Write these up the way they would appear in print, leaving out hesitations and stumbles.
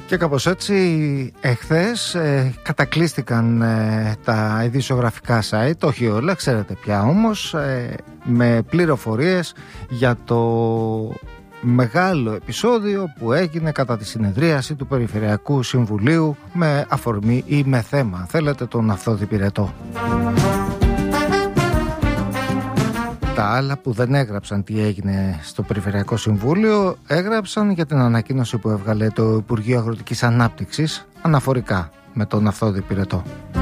Και κάπως έτσι εχθές κατακλείστηκαν τα ειδησιογραφικά site, όχι όλα, ξέρετε πια όμως, με πληροφορίες για το μεγάλο επεισόδιο που έγινε κατά τη συνεδρίαση του Περιφερειακού Συμβουλίου με αφορμή ή με θέμα, θέλετε, τον Ναφθώδη Πυρετό. Τα άλλα που δεν έγραψαν τι έγινε στο Περιφερειακό Συμβούλιο έγραψαν για την ανακοίνωση που έβγαλε το Υπουργείο Αγροτικής Ανάπτυξης αναφορικά με τον Ναφθώδη Πυρετό.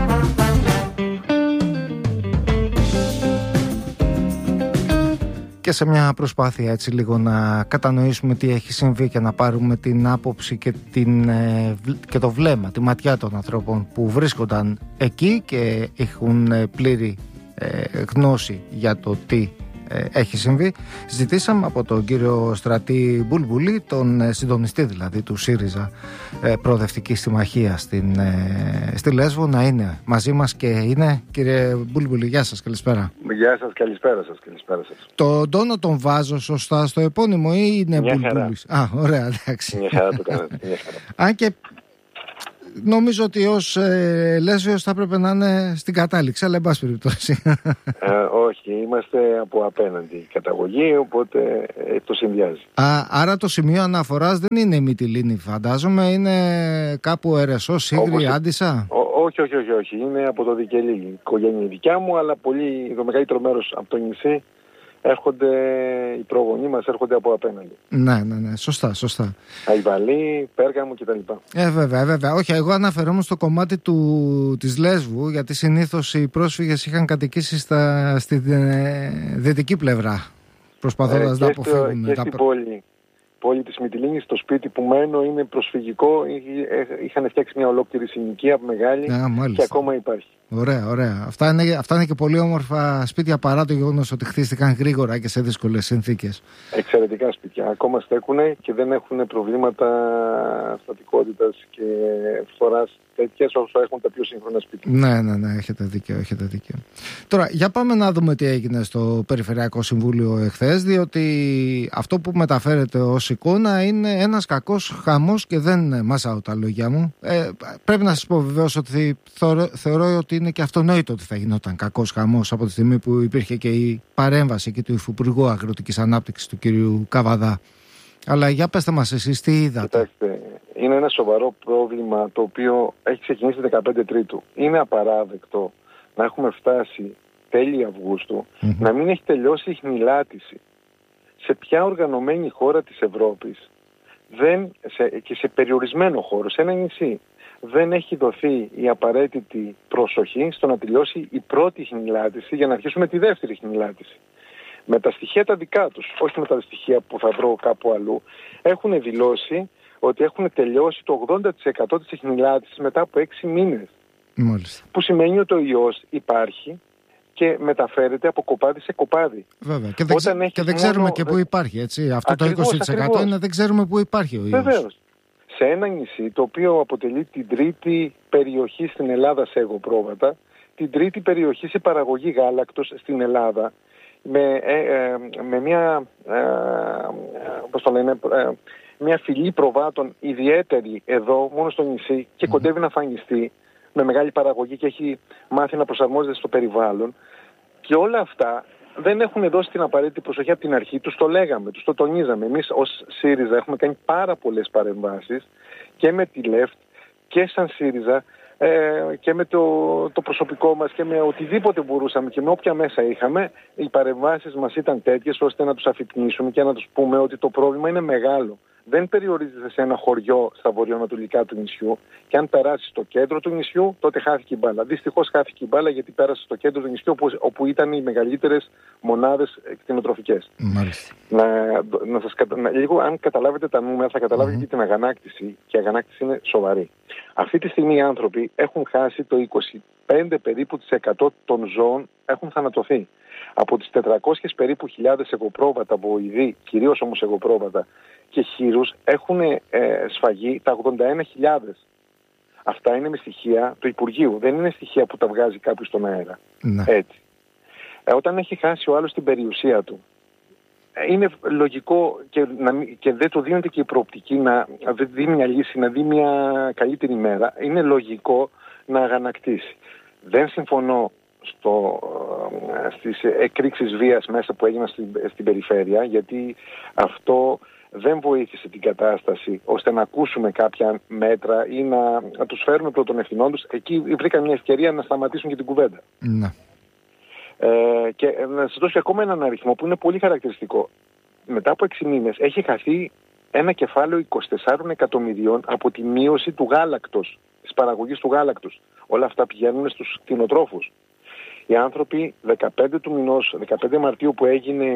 Και σε μια προσπάθεια έτσι λίγο να κατανοήσουμε τι έχει συμβεί και να πάρουμε την άποψη και το βλέμμα, τη ματιά των ανθρώπων που βρίσκονταν εκεί και έχουν πλήρη γνώση για το τι έχει συμβεί, ζητήσαμε από τον κύριο Στρατή Μπουλμπουλή, τον συντονιστή δηλαδή του ΣΥΡΙΖΑ Προοδευτική Συμμαχία στη Λέσβο, να είναι μαζί μας. Και είναι, κύριε Μπουλμπουλή, γεια σας, καλησπέρα. Γεια σας, καλησπέρα σας. Το τόνο τον βάζω σωστά στο επώνυμο ή είναι Μπουλμπουλής? Α, ωραία, εντάξει. Μια χαρά το κάνετε. Αν και νομίζω ότι ως Λέσβιος θα έπρεπε να είναι στην κατάληξη, αλλά εν πάση περιπτώσει. Όχι, είμαστε από απέναντι καταγωγή, οπότε το συνδυάζει. Άρα το σημείο αναφοράς δεν είναι η Μυτιλήνη, φαντάζομαι, είναι κάπου Ερεσό, Σύγκρη, Άντισσα. Όχι, είναι από το Δικελή, η οικογένεια δικιά μου, αλλά το μεγαλύτερο μέρος από το νησί οι προγονείς μας έρχονται από απέναντι. Ναι, σωστά. Αϊβαλή, Πέργαμο κτλ. Βέβαια. Όχι, εγώ αναφερόμουν στο κομμάτι της Λέσβου, γιατί συνήθως οι πρόσφυγες είχαν κατοικήσει στη δυτική πλευρά, προσπαθώντας να αποφύγουν. Και στην πόλη της Μυτιλήνης, στο σπίτι που μένω είναι προσφυγικό, είχαν φτιάξει μια ολόκληρη συνοικία μεγάλη και ακόμα υπάρχει. Ωραία. Αυτά είναι και πολύ όμορφα σπίτια, παρά το γεγονός ότι χτίστηκαν γρήγορα και σε δύσκολες συνθήκες. Εξαιρετικά σπίτια. Ακόμα στέκουνε και δεν έχουν προβλήματα στατικότητας και φθοράς τέτοιες όσο έχουν τα πιο σύγχρονα σπίτια. Ναι, έχετε δίκιο. Τώρα, για πάμε να δούμε τι έγινε στο Περιφερειακό Συμβούλιο εχθές, διότι αυτό που μεταφέρεται ως εικόνα είναι ένας κακός χαμός και δεν μασάω τα λόγια μου. Πρέπει να σας πω βεβαίως ότι θεωρώ ότι είναι και αυτονόητο ότι θα γινόταν κακός χαμός από τη στιγμή που υπήρχε και η παρέμβαση και του Υφυπουργού Αγροτικής Ανάπτυξης του κ. Καβαδά. Αλλά για πέστε μας εσείς τι είδατε. Κοιτάξτε, είναι ένα σοβαρό πρόβλημα το οποίο έχει ξεκινήσει 15 Τρίτου. Είναι απαράδεκτο να έχουμε φτάσει τέλη Αυγούστου να μην έχει τελειώσει η χνηλάτιση. Σε ποια οργανωμένη χώρα της Ευρώπης και σε περιορισμένο χώρο, σε ένα νησί, δεν έχει δοθεί η απαραίτητη προσοχή στο να τελειώσει η πρώτη χνηλάτιση για να αρχίσουμε τη δεύτερη χνηλάτιση. Με τα στοιχεία τα δικά τους, όχι με τα στοιχεία που θα βρω κάπου αλλού, έχουν δηλώσει ότι έχουν τελειώσει το 80% της χνηλάτισης μετά από 6 μήνες. Μάλιστα. Που σημαίνει ότι ο ιός υπάρχει και μεταφέρεται από κοπάδι σε κοπάδι. Βέβαια. Και δεν ξέρουμε και πού υπάρχει, έτσι. Αυτό ακριβώς, το 20% είναι δεν ξέρουμε πού υπάρχει ο ιός. Βεβαίως. Σε ένα νησί το οποίο αποτελεί την τρίτη περιοχή στην Ελλάδα σε εγωπρόβατα, την τρίτη περιοχή σε παραγωγή γάλακτος στην Ελλάδα, με μια φυλή προβάτων ιδιαίτερη εδώ μόνο στο νησί και κοντεύει να φανιστεί, με μεγάλη παραγωγή και έχει μάθει να προσαρμόζεται στο περιβάλλον, και όλα αυτά δεν έχουν δώσει την απαραίτητη προσοχή από την αρχή. Τους το λέγαμε, τους το τονίζαμε. Εμείς ως ΣΥΡΙΖΑ έχουμε κάνει πάρα πολλές παρεμβάσεις και με τη ΛΕΦΤ και σαν ΣΥΡΙΖΑ και με το προσωπικό μας και με οτιδήποτε μπορούσαμε και με όποια μέσα είχαμε. Οι παρεμβάσεις μας ήταν τέτοιες ώστε να τους αφυπνίσουμε και να τους πούμε ότι το πρόβλημα είναι μεγάλο. Δεν περιορίζεται σε ένα χωριό στα βορειοανατολικά του νησιού, και αν περάσει στο κέντρο του νησιού, τότε χάθηκε η μπάλα. Δυστυχώς χάθηκε η μπάλα, γιατί πέρασε στο κέντρο του νησιού, όπου ήταν οι μεγαλύτερες μονάδες κτηνοτροφικές. Λίγο, αν καταλάβετε τα νούμερα, θα καταλάβετε και την αγανάκτηση, και η αγανάκτηση είναι σοβαρή. Αυτή τη στιγμή οι άνθρωποι έχουν χάσει το 25 περίπου % των ζώων, έχουν θανατωθεί. Από τις 400 περίπου χιλιάδες εγωπρόβατα, βοηδή, κυρίως όμως εγωπρόβατα και χείρους, έχουν σφαγεί τα 81.000. Αυτά είναι με στοιχεία του Υπουργείου, δεν είναι στοιχεία που τα βγάζει κάποιος στον αέρα. Ναι. Έτσι. Όταν έχει χάσει ο άλλος την περιουσία του, είναι λογικό και δεν του δίνεται και η προοπτική να δει μια λύση, να δει μια καλύτερη μέρα. Είναι λογικό να αγανακτήσει. Δεν συμφωνώ στις εκρήξεις βίας μέσα που έγιναν στην περιφέρεια, γιατί αυτό δεν βοήθησε την κατάσταση ώστε να ακούσουμε κάποια μέτρα ή να τους φέρουμε πρώτον ευθυνών τους. Εκεί βρήκαν μια ευκαιρία να σταματήσουν και την κουβέντα. Ναι. Και να σας δώσω ακόμα έναν αριθμό που είναι πολύ χαρακτηριστικό. Μετά από 6 μήνες έχει χαθεί ένα κεφάλαιο 24 εκατομμυρίων από τη μείωση του γάλακτος, της παραγωγής του γάλακτος. Όλα αυτά πηγαίνουν στους κτηνοτρόφους. Οι άνθρωποι 15 του μηνός, 15 Μαρτίου που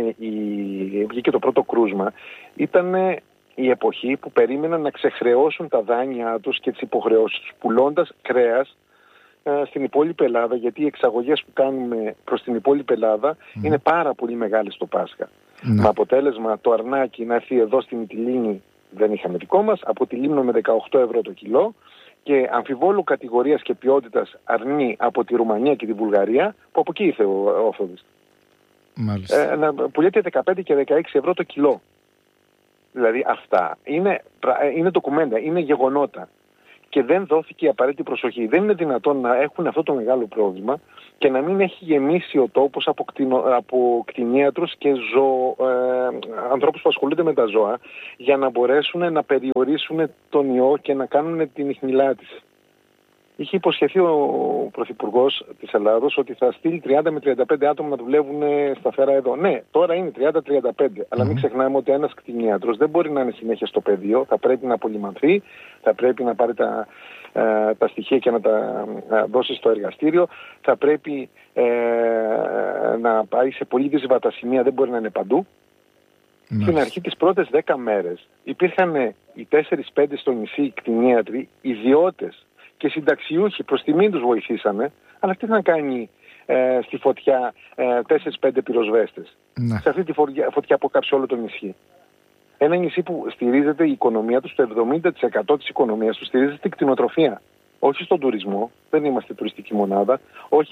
βγήκε το πρώτο κρούσμα, ήταν η εποχή που περίμεναν να ξεχρεώσουν τα δάνειά τους και τις υποχρεώσεις τους, πουλώντας κρέας στην υπόλοιπη Ελλάδα, γιατί οι εξαγωγές που κάνουμε προς την υπόλοιπη Ελλάδα είναι πάρα πολύ μεγάλες το Πάσχα. Με αποτέλεσμα το αρνάκι να έρθει εδώ στην Μυτιλήνη, δεν είχαμε δικό μας, από τη Λίμνο με 18 ευρώ το κιλό, και αμφιβόλου κατηγορίας και ποιότητας αρνί από τη Ρουμανία και τη Βουλγαρία, που από εκεί ήρθε ο όφοδης. Πουλιέται 15 και 16 ευρώ το κιλό. Δηλαδή αυτά είναι ντοκουμέντα, είναι γεγονότα. Και δεν δόθηκε η απαραίτητη προσοχή. Δεν είναι δυνατόν να έχουν αυτό το μεγάλο πρόβλημα και να μην έχει γεμίσει ο τόπος από κτηνίατρους και ανθρώπους που ασχολούνται με τα ζώα, για να μπορέσουν να περιορίσουν τον ιό και να κάνουν την ιχνηλάτηση. Είχε υποσχεθεί ο Πρωθυπουργός της Ελλάδος ότι θα στείλει 30 με 35 άτομα να δουλεύουν σταθερά εδώ. Ναι, τώρα είναι 30-35, αλλά μην ξεχνάμε ότι ένας κτηνίατρος δεν μπορεί να είναι συνέχεια στο πεδίο, θα πρέπει να απολυμανθεί, θα πρέπει να πάρει τα στοιχεία και να τα δώσει στο εργαστήριο, θα πρέπει να πάει σε πολύ δύσβατα σημεία, δεν μπορεί να είναι παντού. Στην αρχή τις πρώτες 10 μέρες υπήρχαν οι 4-5 στο νησί κτηνίατροι, ιδιώτες και συνταξιούχοι, προς τιμήν τους βοηθήσανε, αλλά τι να κάνει στη φωτιά 4-5 πυροσβέστες. Σε αυτή τη φωτιά που κάψε όλο το νησί. Ένα νησί που στηρίζεται η οικονομία του, το 70% της οικονομίας του στηρίζεται στην κτηνοτροφία. Όχι στον τουρισμό, δεν είμαστε τουριστική μονάδα, όχι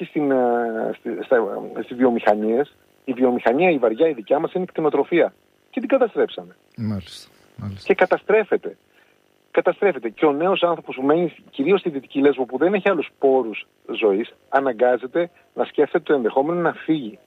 στις βιομηχανίες. Η βιομηχανία, η βαριά, η δικιά μας είναι η κτηνοτροφία. Και την καταστρέψαμε. Μάλιστα. Και καταστρέφεται. Και ο νέος άνθρωπος που μένει κυρίως στη Δυτική Λέσβο, που δεν έχει άλλους πόρους ζωής, αναγκάζεται να σκέφτεται το ενδεχόμενο να φύγει.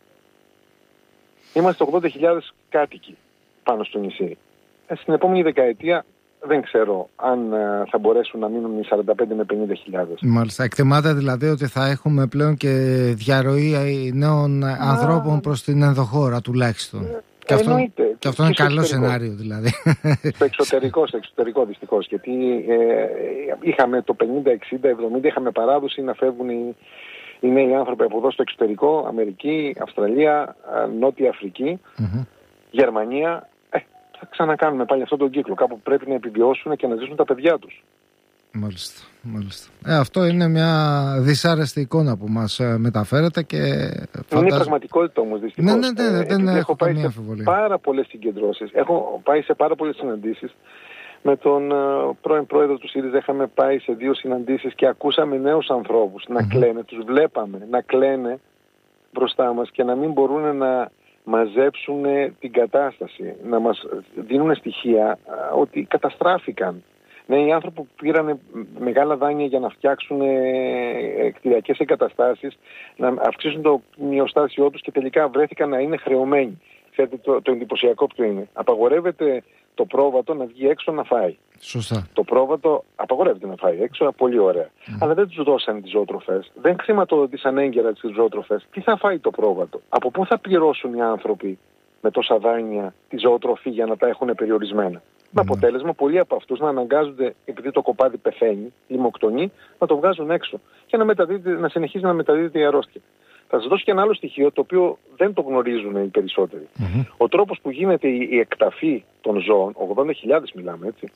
Είμαστε 80.000 κάτοικοι πάνω στο νησί. Στην επόμενη δεκαετία δεν ξέρω αν θα μπορέσουν να μείνουν οι 45 με 50.000. Μάλιστα. Εκτιμάται δηλαδή ότι θα έχουμε πλέον και διαρροή νέων ανθρώπων προς την ενδοχώρα τουλάχιστον. Και αυτό είναι καλό σενάριο δηλαδή. Στο εξωτερικό δυστυχώς. Γιατί είχαμε το 50, 60, 70, είχαμε παράδοση να φεύγουν οι νέοι άνθρωποι από εδώ στο εξωτερικό, Αμερική, Αυστραλία, Νότια Αφρική, Γερμανία. Θα ξανακάνουμε πάλι αυτόν τον κύκλο. Κάπου πρέπει να επιβιώσουν και να ζήσουν τα παιδιά τους. Μάλιστα. Αυτό είναι μια δυσάρεστη εικόνα που μας μεταφέρεται και είναι η πραγματικότητα όμως δυστυχώς. Ναι, δεν έχω καμία αμφιβολία. Πάρα πολλές συγκεντρώσεις. Έχω πάει σε πάρα πολλές συναντήσεις. Με τον πρώην πρόεδρο του ΣΥΡΙΖΑ είχαμε πάει σε 2 συναντήσεις και ακούσαμε νέους ανθρώπους να κλαίνε. Τους βλέπαμε να κλαίνε μπροστά μας και να μην μπορούν να μαζέψουν την κατάσταση, να μας δίνουν στοιχεία ότι καταστράφηκαν. Ναι, οι άνθρωποι που πήραν μεγάλα δάνεια για να φτιάξουν κτηριακές εγκαταστάσεις, να αυξήσουν το μειοστάσιό τους και τελικά βρέθηκαν να είναι χρεωμένοι. Ξέρετε το εντυπωσιακό που είναι. Απαγορεύεται το πρόβατο να βγει έξω να φάει. Σωστά. Το πρόβατο απαγορεύεται να φάει έξω, πολύ ωραία. Αλλά δεν τους δώσανε τις ζωοτροφές. Δεν χρηματοδοτήσαν έγκαιρα τις ζωοτροφές. Τι θα φάει το πρόβατο? Από πού θα πληρώσουν οι άνθρωποι με τόσα δάνεια τη ζωοτροφή για να τα έχουν περιορισμένα? Με αποτέλεσμα πολλοί από αυτούς να αναγκάζονται, επειδή το κοπάδι πεθαίνει, λιμοκτονεί, να το βγάζουν έξω και να συνεχίζει να μεταδίδεται η αρρώστια. Θα σας δώσω και ένα άλλο στοιχείο το οποίο δεν το γνωρίζουν οι περισσότεροι. Ο τρόπος που γίνεται η εκταφή των ζώων, 80.000 μιλάμε έτσι,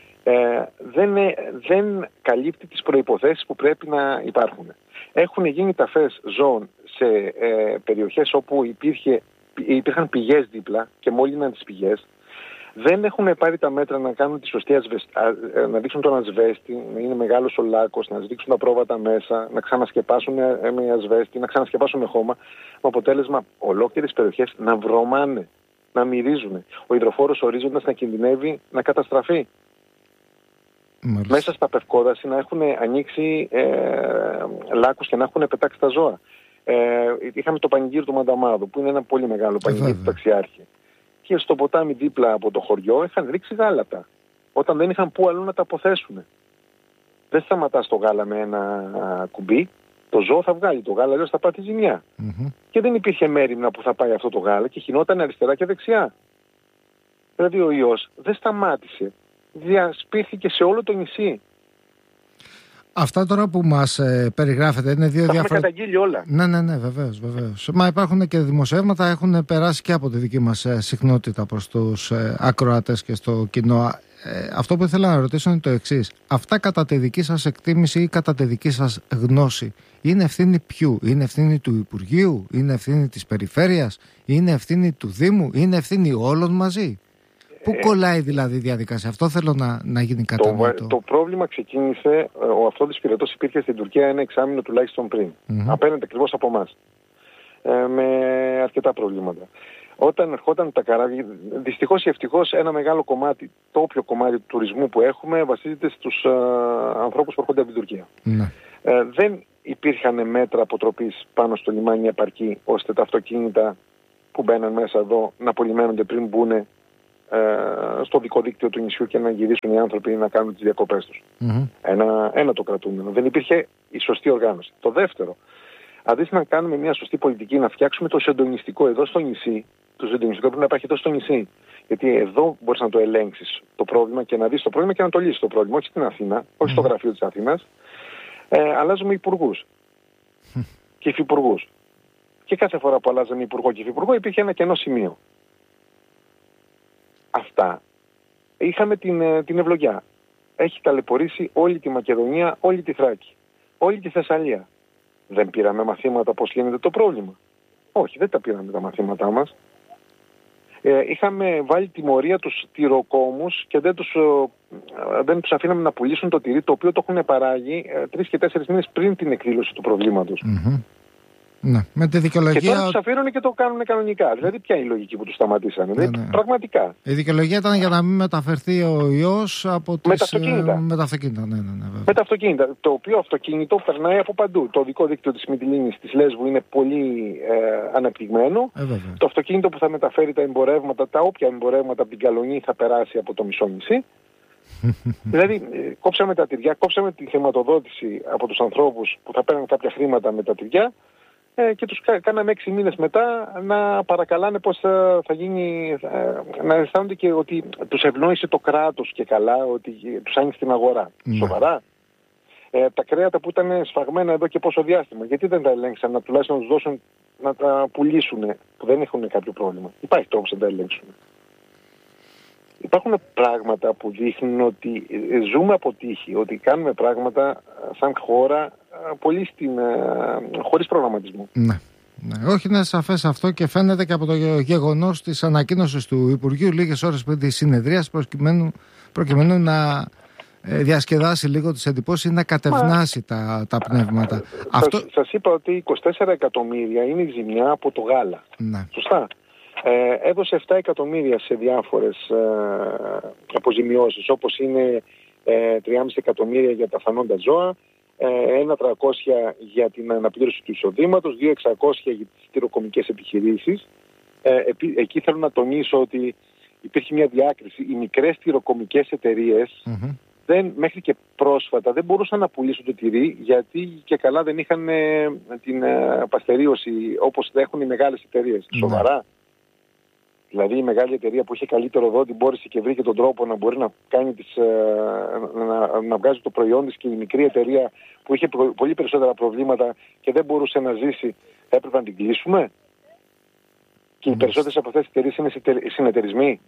δεν καλύπτει τις προϋποθέσεις που πρέπει να υπάρχουν. Έχουν γίνει ταφές ζώων σε περιοχές όπου υπήρχαν πηγές δίπλα και μόλυναν τις πηγές. Δεν έχουν πάρει τα μέτρα να κάνουν τη σωστή να δείξουν τον ασβέστη, να είναι μεγάλος ο λάκκος, να δείξουν τα πρόβατα μέσα, να ξανασκεπάσουν με ασβέστη, να ξανασκεπάσουν με χώμα. Με αποτέλεσμα ολόκληρες περιοχές να να μυρίζουν. Ο υδροφόρος ορίζοντας να κινδυνεύει να καταστραφεί. Μάλιστα. Μέσα στα πευκόδαση να έχουν ανοίξει λάκκους και να έχουν πετάξει τα ζώα. Είχαμε το πανηγύρι του Μανταμάδου, που είναι ένα πολύ μεγάλο πανηγύρι του ταξιάρχη. Και στο ποτάμι δίπλα από το χωριό είχαν ρίξει γάλατα, όταν δεν είχαν πού αλλού να τα αποθέσουν. Δεν σταματάς το γάλα με ένα κουμπί, το ζώο θα βγάλει το γάλα, αλλιώς θα πάθει ζημιά. Και δεν υπήρχε μέριμνα που θα πάει αυτό το γάλα και χινόταν αριστερά και δεξιά. Δηλαδή ο ιός δεν σταμάτησε, διασπείρθηκε σε όλο το νησί. Αυτά τώρα που μας περιγράφετε είναι δύο διάφορα. Έχουμε καταγγείλει όλα. Ναι, βεβαίως. Μα υπάρχουν και δημοσιεύματα, έχουν περάσει και από τη δική μας συχνότητα προς τους ακροατές και στο κοινό. Αυτό που ήθελα να ρωτήσω είναι το εξής. Αυτά κατά τη δική σας εκτίμηση ή κατά τη δική σας γνώση είναι ευθύνη ποιου? Είναι ευθύνη του Υπουργείου? Είναι ευθύνη της Περιφέρειας? Είναι ευθύνη του Δήμου? Είναι ευθύνη όλων μαζί? Πού κολλάει δηλαδή η διαδικασία? Αυτό θέλω να γίνει κατανοητό. Το πρόβλημα ξεκίνησε, ο αυτόδης πυρετός υπήρχε στην Τουρκία ένα εξάμηνο τουλάχιστον πριν. Απέναντι ακριβώς από εμάς. Με αρκετά προβλήματα. Όταν ερχόταν τα καράβια, δυστυχώς ή ευτυχώς ένα μεγάλο κομμάτι, το όποιο κομμάτι του τουρισμού που έχουμε βασίζεται στους ανθρώπους που έρχονται από την Τουρκία. Δεν υπήρχαν μέτρα αποτροπής πάνω στο λιμάνι επαρκή, ώστε τα αυτοκίνητα που μπαίναν μέσα εδώ να απολυμμένονται πριν μπουν στο δικό δίκτυο του νησιού και να γυρίσουν οι άνθρωποι να κάνουν τις διακοπές τους. Ένα το κρατούμενο. Δεν υπήρχε η σωστή οργάνωση. Το δεύτερο, αντί να κάνουμε μια σωστή πολιτική, να φτιάξουμε το συντονιστικό εδώ στο νησί, το συντονιστικό πρέπει να υπάρχει εδώ στο νησί. Γιατί εδώ μπορείς να το ελέγξεις το πρόβλημα και να δεις το πρόβλημα και να το λύσεις το πρόβλημα. Όχι στην Αθήνα, όχι στο γραφείο της Αθήνας. Αλλάζουμε υπουργούς και υφυπουργούς. Και κάθε φορά που αλλάζαμε υπουργό και υφυπουργό υπήρχε ένα κενό σημείο. Αυτά. Είχαμε την ευλογιά. Έχει ταλαιπωρήσει όλη τη Μακεδονία, όλη τη Θράκη, όλη τη Θεσσαλία. Δεν πήραμε μαθήματα πώς λύνεται το πρόβλημα? Όχι, δεν τα πήραμε τα μαθήματά μας. Είχαμε βάλει τιμωρία τους τυροκόμους και δεν τους αφήναμε να πουλήσουν το τυρί, το οποίο το έχουν παράγει 3 και 4 μήνες πριν την εκδήλωση του προβλήματος. Ναι, με τη δικαιολογία. Και τώρα τους αφήνουν και το κάνουν κανονικά. Δηλαδή, ποια είναι η λογική που τους σταματήσανε? Ναι. Πραγματικά. Η δικαιολογία ήταν για να μην μεταφερθεί ο ιός από τις... με τα αυτοκίνητα. Με τα αυτοκίνητα, ναι. Με τα αυτοκίνητα. Το οποίο αυτοκίνητο περνάει από παντού. Το οδικό δίκτυο της Μυτιλήνης, της Λέσβου είναι πολύ αναπτυγμένο. Το αυτοκίνητο που θα μεταφέρει τα εμπορεύματα, τα όποια εμπορεύματα από την Καλονή, θα περάσει από το μισό νησί. Δηλαδή, κόψαμε τα τυριά, κόψαμε τη χρηματοδότηση από τους ανθρώπους που θα παίρνουν κάποια χρήματα με τα τυριά. Και τους κάναμε 6 μήνες μετά να παρακαλάνε πώς θα γίνει, να αισθάνονται και ότι τους ευνόησε το κράτος και καλά, ότι τους άνοιξε στην αγορά. Σοβαρά. Τα κρέατα που ήταν σφαγμένα εδώ και πόσο διάστημα, γιατί δεν τα ελέγξαν, να τουλάχιστον να τους δώσουν να τα πουλήσουν, που δεν έχουν κάποιο πρόβλημα? Υπάρχει τρόπος να τα ελέγξουν. Υπάρχουν πράγματα που δείχνουν ότι ζούμε από τύχη, ότι κάνουμε πράγματα σαν χώρα πολύ χωρίς προγραμματισμό. Ναι. Όχι, είναι σαφές αυτό και φαίνεται και από το γεγονός της ανακοίνωσης του Υπουργείου λίγες ώρες πριν τη συνεδρίας, προκειμένου να διασκεδάσει λίγο τις εντυπώσεις ή να κατευνάσει τα πνεύματα. Σας είπα ότι 24 εκατομμύρια είναι η ζημιά από το γάλα. Ναι. Σωστά. Έδωσε 7 εκατομμύρια σε διάφορες αποζημιώσεις, όπως είναι 3,5 εκατομμύρια για τα φανόντα ζώα, 1.300 για την αναπλήρωση του εισοδήματος, 2.600 για τις τυροκομικές επιχειρήσεις. Εκεί θέλω να τονίσω ότι υπήρχε μια διάκριση. Οι μικρές τυροκομικές εταιρείες μέχρι και πρόσφατα δεν μπορούσαν να πουλήσουν το τυρί, γιατί και καλά δεν είχαν την παστερίωση όπως έχουν οι μεγάλες εταιρείες. Σοβαρά. Δηλαδή η μεγάλη εταιρεία που είχε καλύτερο δόντι μπόρεσε και βρήκε τον τρόπο να μπορεί να κάνει να βγάζει το προϊόν της, και η μικρή εταιρεία που είχε πολύ περισσότερα προβλήματα και δεν μπορούσε να ζήσει, έπρεπε να την κλείσουμε. Και οι περισσότερες από αυτές τις εταιρείες είναι συνεταιρισμοί.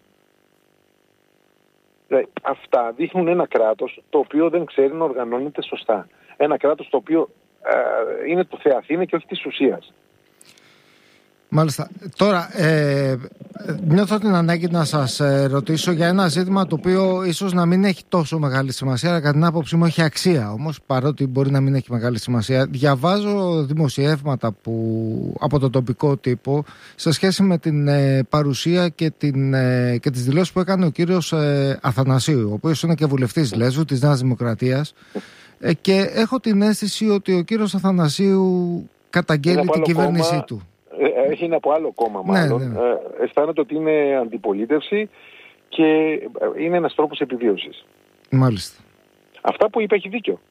Δηλαδή, αυτά δείχνουν ένα κράτος το οποίο δεν ξέρει να οργανώνεται σωστά. Ένα κράτος το οποίο είναι το Θεαθήνε και όχι της ουσίας. Μάλιστα. Τώρα, νιώθω την ανάγκη να σας ρωτήσω για ένα ζήτημα το οποίο ίσως να μην έχει τόσο μεγάλη σημασία, αλλά κατά την άποψή μου έχει αξία όμως, παρότι μπορεί να μην έχει μεγάλη σημασία. Διαβάζω δημοσιεύματα από τον τοπικό τύπο σε σχέση με την παρουσία και τις δηλώσεις που έκανε ο κύριος Αθανασίου, ο οποίος είναι και βουλευτής Λέσβου της Νέας Δημοκρατίας, και έχω την αίσθηση ότι ο κύριος Αθανασίου καταγγέλει την κυβέρνησή του. Είναι από άλλο κόμμα μάλλον. Ναι. Αισθάνεται ότι είναι αντιπολίτευση και είναι ένας τρόπος επιβίωσης. Μάλιστα. Αυτά που είπε έχει δίκιο.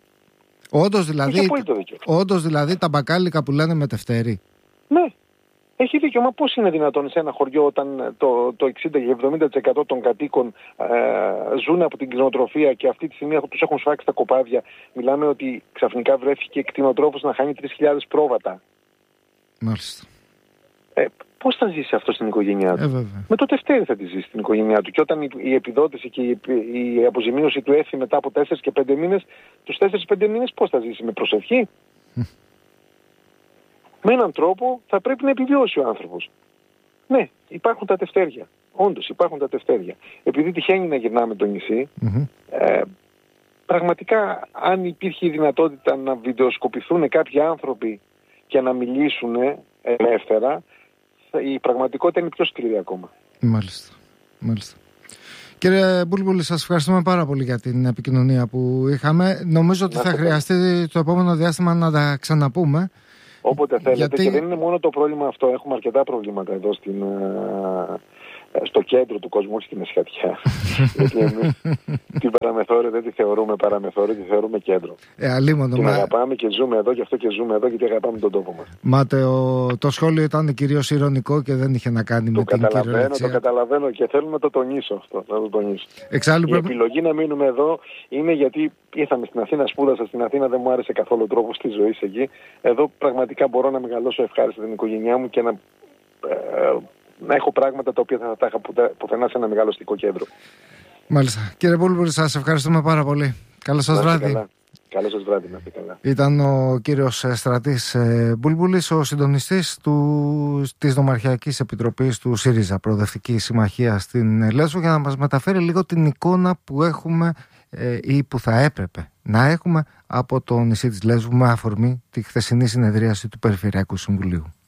Όντως δηλαδή τα μπακάλικα που λένε μετευτέρη. Ναι. Έχει δίκιο. Μα πώς είναι δυνατόν σε ένα χωριό όταν το 60-70% των κατοίκων ζουν από την κτηνοτροφία και αυτή τη στιγμή τους έχουν σφάξει τα κοπάδια. Μιλάμε ότι ξαφνικά βρέθηκε κτηνοτρόφος να χάνει 3.000 πρόβατα. Μάλιστα. Πώς θα ζήσει αυτό στην οικογένειά του? Με το τευτέρι θα τη ζήσει στην οικογένειά του. Και όταν η επιδότηση και η αποζημίωση του έρθει μετά από 4 και 5 μήνες, τους 4-5 μήνες πώς θα ζήσει? Με προσευχή? Με έναν τρόπο θα πρέπει να επιβιώσει ο άνθρωπος. Ναι, υπάρχουν τα τευτέρια. Όντως υπάρχουν τα τευτέρια. Επειδή τυχαίνει να γυρνάμε το νησί, πραγματικά αν υπήρχε η δυνατότητα να βιντεοσκοπηθούν κάποιοι άνθρωποι και να μιλήσουν ελεύθερα, η πραγματικότητα είναι πιο σκληρή ακόμα. Μάλιστα. Κύριε Μπούλμπουλη, σας ευχαριστούμε πάρα πολύ για την επικοινωνία που είχαμε. Νομίζω ότι θα χρειαστεί το επόμενο διάστημα να τα ξαναπούμε. Όποτε θέλετε. Και δεν είναι μόνο το πρόβλημα αυτό. Έχουμε αρκετά προβλήματα εδώ στο κέντρο του κόσμου, όχι στη Μεσχατιά. Γιατί εμείς την παραμεθόριο δεν τη θεωρούμε παραμεθόριο, τη θεωρούμε κέντρο. Την αγαπάμε και ζούμε εδώ, και αυτό και ζούμε εδώ, γιατί αγαπάμε τον τόπο μας. Μάτε, το σχόλιο ήταν κυρίως ηρωνικό και δεν είχε να κάνει με την κυριολεξία. Το καταλαβαίνω και θέλω να το τονίσω αυτό. Εξάλλου, η επιλογή να μείνουμε εδώ είναι γιατί ήρθαμε στην Αθήνα, σπούδασα στην Αθήνα, δεν μου άρεσε καθόλου ο τρόπος της ζωής εκεί. Εδώ πραγματικά μπορώ να μεγαλώσω ευχάριστα την οικογένειά μου και να έχω πράγματα τα οποία θα τα είχα πουθενά σε ένα μεγαλωστικό κέντρο. Μάλιστα. Κύριε Μπούλμπουλη, σας ευχαριστούμε πάρα πολύ. Καλό σας βράδυ. Καλό σας βράδυ, να είστε καλά. Ήταν ο κύριος Στρατής Μπούλμπουλης, ο συντονιστής της Νομαρχιακής Επιτροπής του ΣΥΡΙΖΑ, Προοδευτική Συμμαχία στην Λέσβο, για να μας μεταφέρει λίγο την εικόνα που έχουμε ή που θα έπρεπε να έχουμε από το νησί της Λέσβου με αφορμή τη χθεσινή συνεδρίαση του Περιφερειακού Συμβουλίου.